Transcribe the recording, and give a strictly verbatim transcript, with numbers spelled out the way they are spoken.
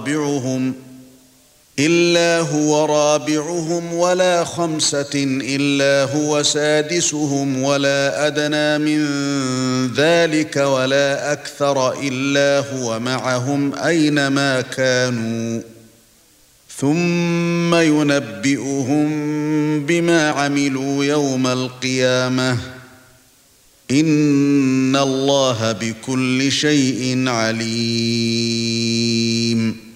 رابعهم إلا هو رابعهم ولا خمسة إلا هو سادسهم ولا أدنى من ذلك ولا أكثر إلا هو معهم أينما كانوا ثم ينبئهم بما عملوا يوم القيامة إن الله بكل شيء عليم.